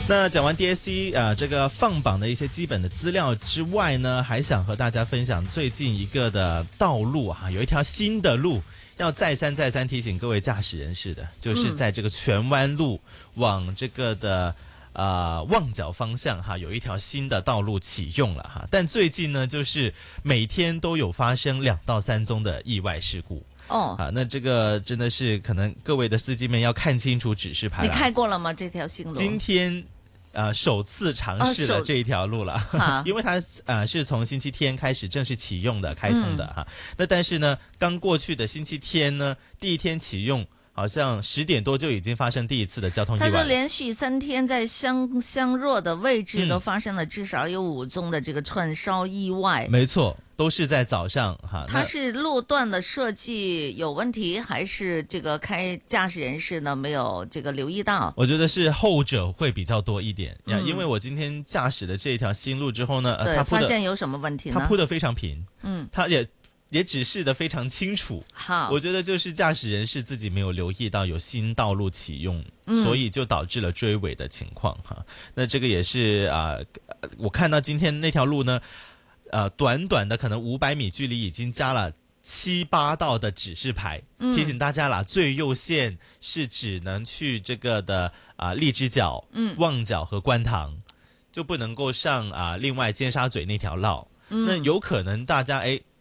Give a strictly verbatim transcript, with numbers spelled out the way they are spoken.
那讲完 D S C 啊、呃、这个放榜的一些基本的资料之外呢，还想和大家分享最近一个的道路啊，有一条新的路要再三再三提醒各位驾驶人士的，就是在这个荃湾路往这个的呃旺角方向哈，有一条新的道路启用了哈，但最近呢，就是每天都有发生两到三宗的意外事故。哦，啊，那这个真的是可能各位的司机们要看清楚指示牌了。 你开过了吗？这条新路？ 今天呃首次尝试了这一条路了，哦、因为它呃是从星期天开始正式启用的、开通的哈、嗯。那但是呢，刚过去的星期天呢，第一天启用。好像十点多就已经发生第一次的交通意外。 他说连续三天在相相若的位置都发生了至少有五宗的这个串烧意外。 没错，都是在早上哈。 它是路段的设计有问题，还是这个开驾驶人士呢没有这个留意到？ 我觉得是后者会比较多一点，嗯、因为我今天驾驶的这一条新路之后呢， 对， 呃、 发现有什么问题呢？ 它铺得非常平， 嗯， 它也。也指示得非常清楚， 好， 我觉得就是驾驶人士自己没有留意到有新道路启用， 嗯、 所以就导致了追尾的情况哈。那这个也是啊、呃，我看到今天那条路呢，呃，短短的可能五百米距离已经加了七八道的指示牌， 嗯、 提醒大家啦，最右线是只能去这个的啊、呃、荔枝角、 嗯、 旺角和观塘，就不能够上啊、呃、另外尖沙咀那条道。 嗯、 那有可能大家哎。